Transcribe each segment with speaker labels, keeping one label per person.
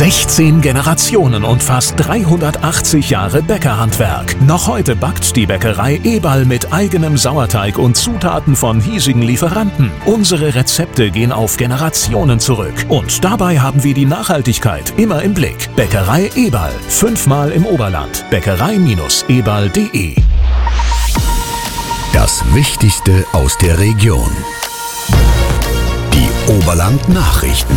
Speaker 1: 16 Generationen und fast 380 Jahre Bäckerhandwerk. Noch heute backt die Bäckerei Eberl mit eigenem Sauerteig und Zutaten von hiesigen Lieferanten. Unsere Rezepte gehen auf Generationen zurück. Und dabei haben wir die Nachhaltigkeit immer im Blick. Bäckerei Eberl. 5-mal im Oberland. Bäckerei-eberl.de.
Speaker 2: Das Wichtigste aus der Region. Die Oberland-Nachrichten.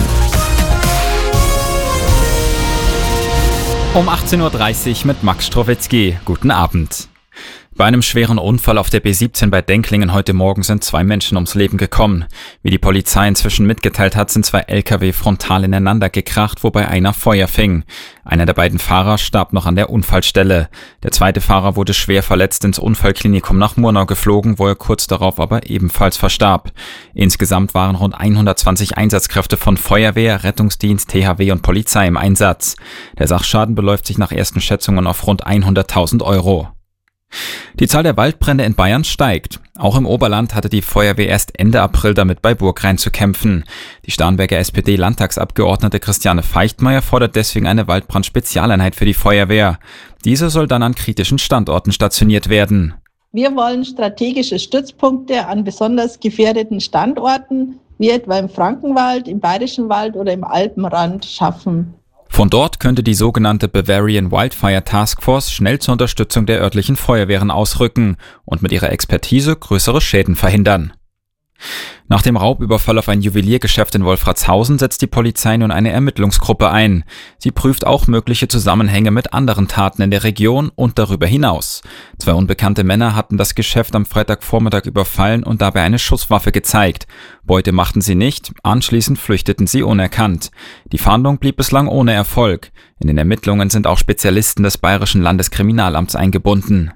Speaker 3: Um 18.30 Uhr mit Max Strowitzki. Guten Abend. Bei einem schweren Unfall auf der B17 bei Denklingen heute Morgen sind 2 Menschen ums Leben gekommen. Wie die Polizei inzwischen mitgeteilt hat, sind 2 Lkw frontal ineinander gekracht, wobei einer Feuer fing. Einer der beiden Fahrer starb noch an der Unfallstelle. Der zweite Fahrer wurde schwer verletzt ins Unfallklinikum nach Murnau geflogen, wo er kurz darauf aber ebenfalls verstarb. Insgesamt waren rund 120 Einsatzkräfte von Feuerwehr, Rettungsdienst, THW und Polizei im Einsatz. Der Sachschaden beläuft sich nach ersten Schätzungen auf rund 100.000 €. Die Zahl der Waldbrände in Bayern steigt. Auch im Oberland hatte die Feuerwehr erst Ende April damit bei Burgrein zu kämpfen. Die Starnberger SPD-Landtagsabgeordnete Christiane Feichtmeier fordert deswegen eine Waldbrand-Spezialeinheit für die Feuerwehr. Diese soll dann an kritischen Standorten stationiert werden.
Speaker 4: Wir wollen strategische Stützpunkte an besonders gefährdeten Standorten, wie etwa im Frankenwald, im Bayerischen Wald oder im Alpenrand, schaffen.
Speaker 3: Von dort könnte die sogenannte Bavarian Wildfire Task Force schnell zur Unterstützung der örtlichen Feuerwehren ausrücken und mit ihrer Expertise größere Schäden verhindern. Nach dem Raubüberfall auf ein Juweliergeschäft in Wolfratshausen setzt die Polizei nun eine Ermittlungsgruppe ein. Sie prüft auch mögliche Zusammenhänge mit anderen Taten in der Region und darüber hinaus. 2 unbekannte Männer hatten das Geschäft am Freitagvormittag überfallen und dabei eine Schusswaffe gezeigt. Beute machten sie nicht, anschließend flüchteten sie unerkannt. Die Fahndung blieb bislang ohne Erfolg. In den Ermittlungen sind auch Spezialisten des Bayerischen Landeskriminalamts eingebunden.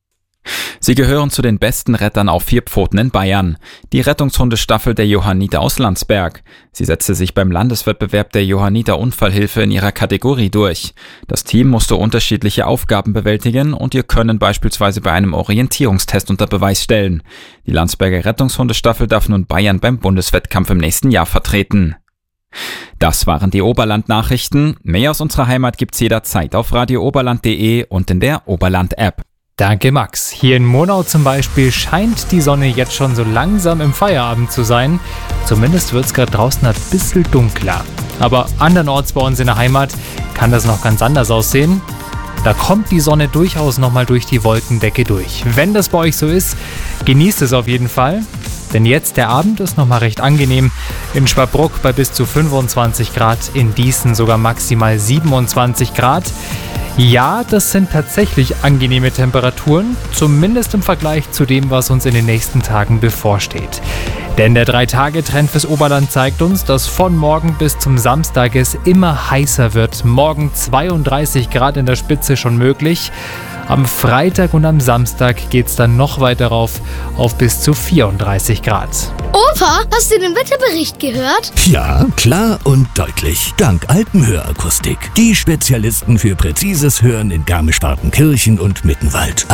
Speaker 3: Sie gehören zu den besten Rettern auf 4 Pfoten in Bayern. Die Rettungshundestaffel der Johanniter aus Landsberg. Sie setzte sich beim Landeswettbewerb der Johanniter Unfallhilfe in ihrer Kategorie durch. Das Team musste unterschiedliche Aufgaben bewältigen und ihr Können beispielsweise bei einem Orientierungstest unter Beweis stellen. Die Landsberger Rettungshundestaffel darf nun Bayern beim Bundeswettkampf im nächsten Jahr vertreten. Das waren die Oberland-Nachrichten. Mehr aus unserer Heimat gibt's jederzeit auf radiooberland.de und in der Oberland-App.
Speaker 5: Danke, Max. Hier in Murnau zum Beispiel scheint die Sonne jetzt schon so langsam im Feierabend zu sein. Zumindest wird es gerade draußen ein bisschen dunkler. Aber andernorts bei uns in der Heimat kann das noch ganz anders aussehen. Da kommt die Sonne durchaus nochmal durch die Wolkendecke durch. Wenn das bei euch so ist, genießt es auf jeden Fall. Denn jetzt der Abend ist nochmal recht angenehm. In Schwabruck bei bis zu 25 Grad, in Dießen sogar maximal 27 Grad. Ja, das sind tatsächlich angenehme Temperaturen, zumindest im Vergleich zu dem, was uns in den nächsten Tagen bevorsteht. Denn der 3-Tage-Trend fürs Oberland zeigt uns, dass von morgen bis zum Samstag es immer heißer wird. Morgen 32 Grad in der Spitze schon möglich. Am Freitag und am Samstag geht es dann noch weiter rauf auf bis zu 34 Grad.
Speaker 6: Opa, hast du den Wetterbericht gehört?
Speaker 2: Ja, klar und deutlich. Dank Alpenhörakustik. Die Spezialisten für präzises Hören in Garmisch-Partenkirchen und Mittenwald.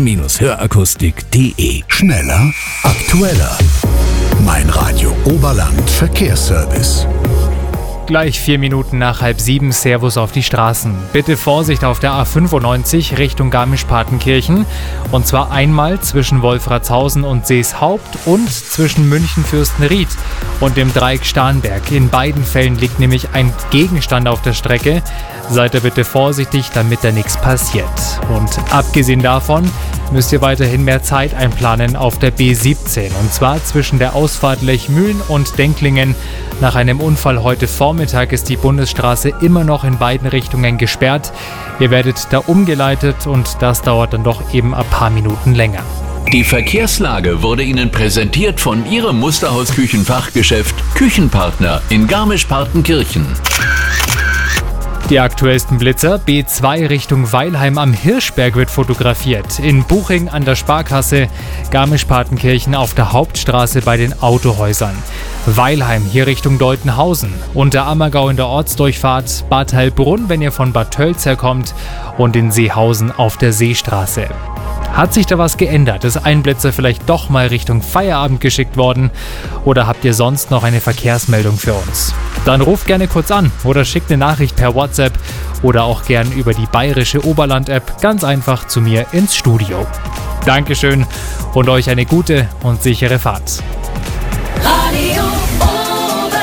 Speaker 2: Alpen-Hörakustik.de. Schneller, aktueller. Mein Radio Oberland Verkehrsservice.
Speaker 5: Gleich 4 Minuten nach 6:30, Servus auf die Straßen. Bitte Vorsicht auf der A95 Richtung Garmisch-Partenkirchen. Und zwar einmal zwischen Wolfratshausen und Seeshaupt und zwischen München-Fürstenried und dem Dreieck Starnberg. In beiden Fällen liegt nämlich ein Gegenstand auf der Strecke. Seid ihr bitte vorsichtig, damit da nichts passiert. Und abgesehen davon müsst ihr weiterhin mehr Zeit einplanen auf der B17. Und zwar zwischen der Ausfahrt Lechmühlen und Denklingen. Nach einem Unfall heute Vormittag ist die Bundesstraße immer noch in beiden Richtungen gesperrt. Ihr werdet da umgeleitet und das dauert dann doch eben ein paar Minuten länger.
Speaker 7: Die Verkehrslage wurde Ihnen präsentiert von Ihrem Musterhaus-Küchenfachgeschäft Küchenpartner in Garmisch-Partenkirchen.
Speaker 5: Die aktuellsten Blitzer: B2 Richtung Weilheim am Hirschberg wird fotografiert. In Buching an der Sparkasse, Garmisch-Partenkirchen auf der Hauptstraße bei den Autohäusern. Weilheim hier Richtung Deutenhausen, Unterammergau in der Ortsdurchfahrt, Bad Heilbrunn, wenn ihr von Bad Tölz herkommt, und in Seehausen auf der Seestraße. Hat sich da was geändert? Ist ein Blitzer vielleicht doch mal Richtung Feierabend geschickt worden? Oder habt ihr sonst noch eine Verkehrsmeldung für uns? Dann ruft gerne kurz an oder schickt eine Nachricht per WhatsApp oder auch gern über die Bayerische Oberland-App ganz einfach zu mir ins Studio. Dankeschön und euch eine gute und sichere Fahrt.
Speaker 2: Radio Oberland.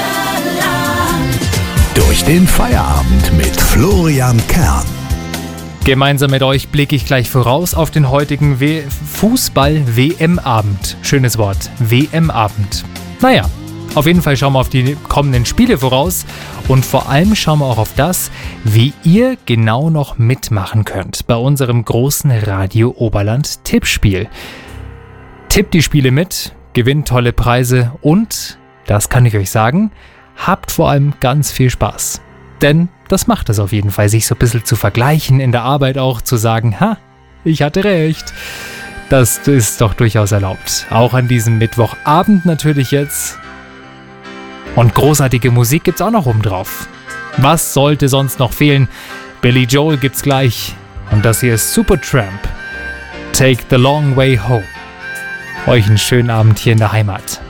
Speaker 2: Durch den Feierabend mit Florian Kern.
Speaker 5: Gemeinsam mit euch blicke ich gleich voraus auf den heutigen Fußball-WM-Abend. Schönes Wort, WM-Abend. Naja, auf jeden Fall schauen wir auf die kommenden Spiele voraus und vor allem schauen wir auch auf das, wie ihr genau noch mitmachen könnt bei unserem großen Radio Oberland Tippspiel. Tippt die Spiele mit, gewinnt tolle Preise und, das kann ich euch sagen, habt vor allem ganz viel Spaß. Denn das macht es auf jeden Fall, sich so ein bisschen zu vergleichen, in der Arbeit auch zu sagen, ha, ich hatte recht. Das ist doch durchaus erlaubt. Auch an diesem Mittwochabend natürlich jetzt. Und großartige Musik gibt's auch noch oben drauf. Was sollte sonst noch fehlen? Billy Joel gibt's gleich. Und das hier ist Supertramp. Take the long way home. Euch einen schönen Abend hier in der Heimat.